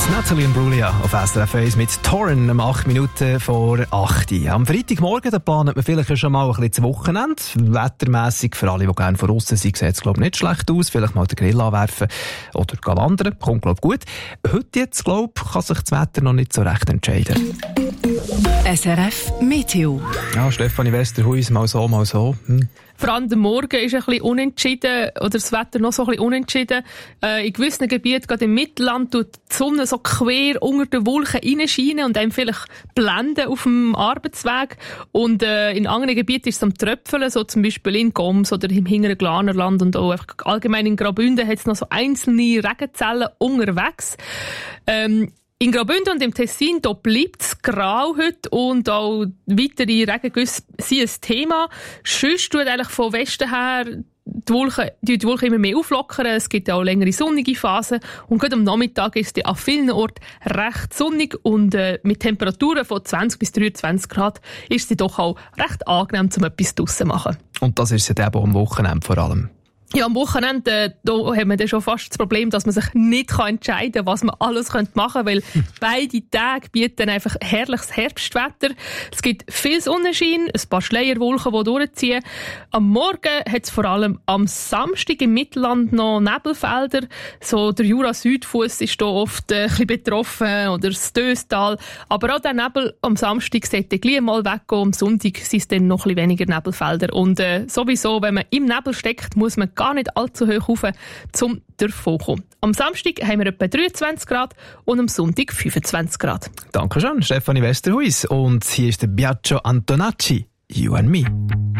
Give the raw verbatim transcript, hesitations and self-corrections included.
Natalie Imbruglia auf S R F eins mit Torren um acht Minuten vor acht. Am Freitagmorgen da planet man vielleicht schon mal ein bisschen das Wochenende. Wettermässig, für alle, die gerne von aussen sind, sieht es glaube ich nicht schlecht aus. Vielleicht mal den Grill anwerfen oder gehen wandern. Kommt glaube ich gut. Heute jetzt, glaube ich, kann sich das Wetter noch nicht so recht entscheiden. S R F Meteo. Ja, Stefanie Westerhuis, mal so, mal so. Hm. Vor allem der Morgen ist ein bisschen unentschieden, oder das Wetter noch so ein bisschen unentschieden. Äh, in gewissen Gebieten, gerade im Mittelland, tut die Sonne so quer unter den Wolken reinscheinen und einem vielleicht blenden auf dem Arbeitsweg. Und äh, in anderen Gebieten ist es am Tröpfeln, so zum Beispiel in Goms oder im hinteren Glanerland und auch einfach allgemein in Graubünden hat es noch so einzelne Regenzellen unterwegs. Ähm, In Graubünden und im Tessin, da bleibt es grau heute und auch weitere Regengüsse sind ein Thema. Sonst tut eigentlich von Westen her die Wolken, die, die Wolken immer mehr auflockern. Es gibt ja auch längere sonnige Phasen. Und gerade am Nachmittag ist es an vielen Orten recht sonnig und äh, mit Temperaturen von zwanzig bis dreiundzwanzig Grad ist es doch auch recht angenehm, um etwas draussen zu machen. Und das ist ja eben am Wochenende vor allem. Ja, am Wochenende, äh, da haben wir dann schon fast das Problem, dass man sich nicht entscheiden kann, was man alles machen könnte, weil hm. beide Tage bieten einfach herrliches Herbstwetter. Es gibt viel Sonnenschein, ein paar Schleierwolken, die durchziehen. Am Morgen hat es vor allem am Samstag im Mittelland noch Nebelfelder. So der Jura-Südfuss ist da oft äh, ein bisschen betroffen, oder das Döstal. Aber auch der Nebel am Samstag sollte gleich mal weggehen. Am Sonntag sind es dann noch ein bisschen weniger Nebelfelder. Und äh, sowieso, wenn man im Nebel steckt, muss man gar nicht allzu hoch rauf, um davon zu kommen. Am Samstag haben wir etwa dreiundzwanzig Grad und am Sonntag fünfundzwanzig Grad. Dankeschön, Stefanie Westerhuis. Und hier ist der Biagio Antonacci, You and Me.